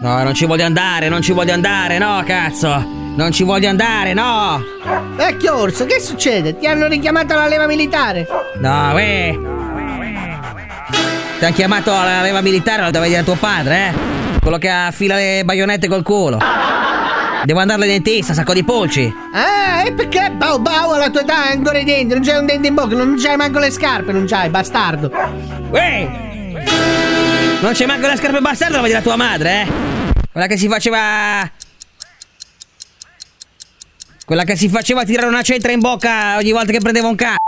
No, non ci voglio andare, no, cazzo! Non ci voglio andare, no! Vecchio orso, che succede? Ti hanno richiamato alla leva militare? No, ti hanno chiamato alla leva militare, lo deve dire tuo padre, Quello che affila le baionette col culo. Devo andare al dentista, sacco di polci. Ah, e perché? Bau alla tua età ancora i denti, non c'hai un dente in bocca, non c'hai manco le scarpe, non c'hai, bastardo. Non c'è manco le scarpe bastardo, lo vedi la tua madre, Quella che si faceva tirare una cetra in bocca ogni volta che prendeva un c***o.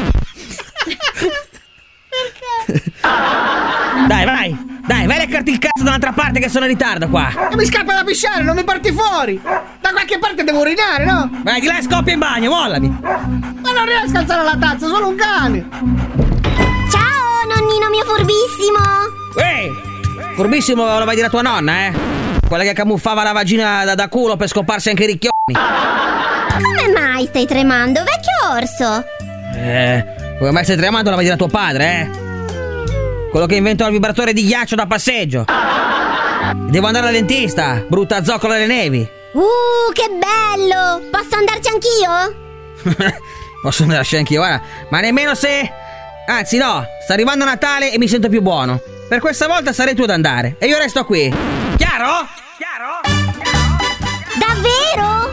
Dai, vai a leccarti il cazzo da un'altra parte che sono in ritardo qua. E mi scappa da pisciare, non mi porti fuori. Da qualche parte devo urinare, no? Vai di là e scoppia in bagno, mollami. Ma non riesco a alzare la tazza, sono un cane. Ciao, nonnino mio furbissimo. Furbissimo lo vai a dire a tua nonna, Quella che camuffava la vagina da culo per scoparsi anche i ricchioni. Come mai stai tremando, vecchio orso? Come mai stai tremando lo vai a dire a tuo padre, Quello che inventò il vibratore di ghiaccio da passeggio. Devo andare al dentista, brutta zoccola delle nevi. Che bello! Posso andarci anch'io? Posso andarci anch'io, ma nemmeno se... Anzi no, sta arrivando Natale e mi sento più buono. Per questa volta sarei tu ad andare e io resto qui. Chiaro? Davvero?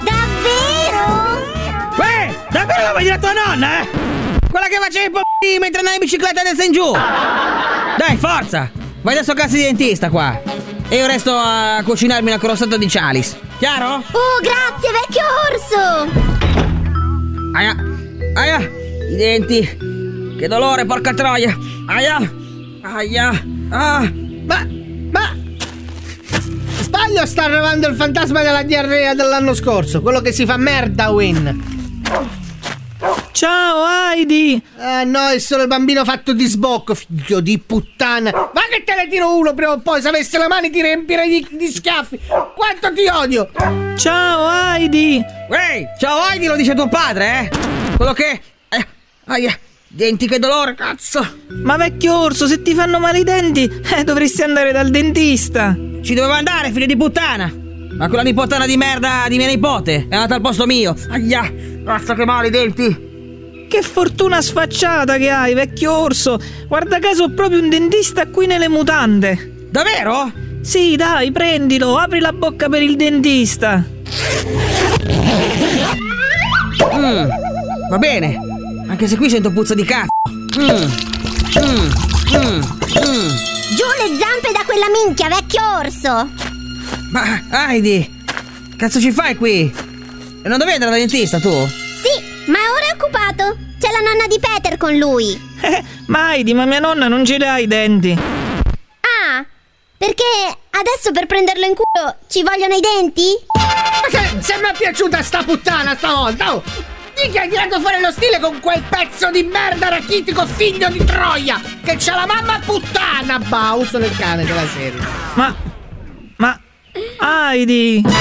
Davvero lo vuoi dire a tua nonna, Quella che faceva i p***i mentre andavi in bicicletta destra in giù. Dai, forza! Vai adesso a casa di dentista qua. E io resto a cucinarmi una crostata di Cialis. Chiaro? Grazie, vecchio orso! Aia, i denti. Che dolore, porca troia. Aia. Ma sbaglio, sta arrivando il fantasma della diarrea dell'anno scorso, quello che si fa merda, Win. Ciao Heidi! No, è solo il bambino fatto di sbocco, figlio di puttana. Ma che te ne tiro uno prima o poi, se avessi le mani ti riempirei di schiaffi. Quanto ti odio! Ciao Heidi! Ciao Heidi, lo dice tuo padre, Quello che... denti, che dolore, cazzo! Ma vecchio orso, se ti fanno male i denti, dovresti andare dal dentista. Ci dovevo andare, figlio di puttana! Ma quella nipotana di merda di mia nipote è andata al posto mio. Cazzo che male i denti! Che fortuna sfacciata che hai, vecchio orso! Guarda caso ho proprio un dentista qui nelle mutande. Davvero? Sì, dai, prendilo, apri la bocca per il dentista. Va bene, anche se qui sento puzza di cazzo. Giù le zampe da quella minchia, vecchio orso! Ma Heidi, cazzo ci fai qui? E non dovevi andare dal dentista tu? Sì, ma ora è occupato. C'è la nonna di Peter con lui. Ma Heidi, ma mia nonna non ce l'ha i denti. Ah, perché adesso per prenderlo in culo ci vogliono i denti? Ma se mi è piaciuta sta puttana stavolta, Minchia, hai tirato fuori lo stile con quel pezzo di merda rachitico figlio di Troia che c'ha la mamma puttana, Bau, sono il cane della serie. Ma Heidi!